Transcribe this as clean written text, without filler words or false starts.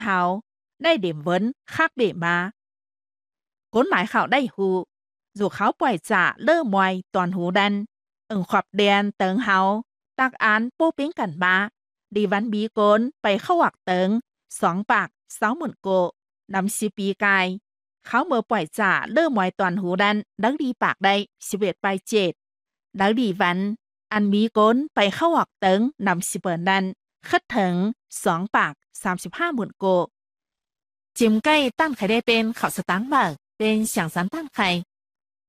เขาได้เดี่ยมเวินคักเบมากฎหมายเขาได้หูdùเขาปล่อยจ่าเลิ่มมวยตอนหูดันขอบเดียนเติงเฮาตักอ่านปูปิ้งกันมาดีวันบีโกนไปเข้าหวักเติง2 ปาก20,000โกนำ10 ปีกายเขาเมื่อปล่อยจ่าเลิ่มมวยตอนหูดันดักดีปากได้11 ไป7ดักดีวันอันมีโกนไปเข้าหวักเติงนำ10 เปินดันคัดถึง2 ปาก35,000โกจิมใกล้ตั้งไข่ได้เป็นเขาสตังค์มากเป็นเสียงสันตั้งไข่